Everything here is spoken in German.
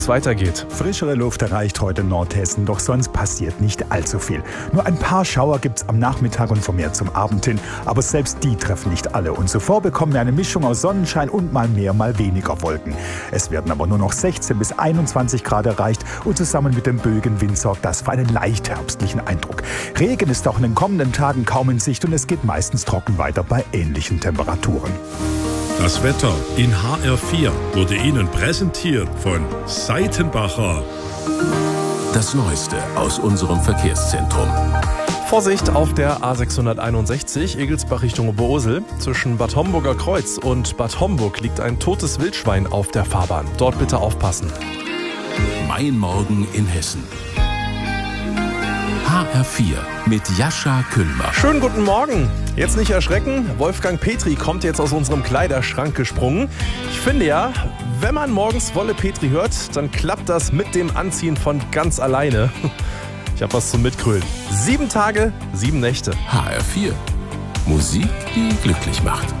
weitergeht. Frischere Luft erreicht heute Nordhessen, doch sonst passiert nicht allzu viel. Nur ein paar Schauer gibt's am Nachmittag und vermehrt zum Abend hin, aber selbst die treffen nicht alle und zuvor bekommen wir eine Mischung aus Sonnenschein und mal mehr, mal weniger Wolken. Es werden aber nur noch 16 bis 21 Grad erreicht und zusammen mit dem Bögenwind sorgt das für einen leicht herbstlichen Eindruck. Regen ist auch in den kommenden Tagen kaum in Sicht und es geht meistens trocken weiter bei ähnlichen Temperaturen. Das Wetter in HR4 wurde Ihnen präsentiert von Seitenbacher. Das Neueste aus unserem Verkehrszentrum. Vorsicht auf der A661 Egelsbach Richtung Oberursel. Zwischen Bad Homburger Kreuz und Bad Homburg liegt ein totes Wildschwein auf der Fahrbahn. Dort bitte aufpassen. Mein Morgen in Hessen. HR4 mit Jascha Küllmann. Schönen guten Morgen. Jetzt nicht erschrecken, Wolfgang Petri kommt jetzt aus unserem Kleiderschrank gesprungen. Ich finde ja, wenn man morgens Wolle Petri hört, dann klappt das mit dem Anziehen von ganz alleine. Ich habe was zum Mitgrölen. 7 Tage, 7 Nächte. HR4. Musik, die glücklich macht.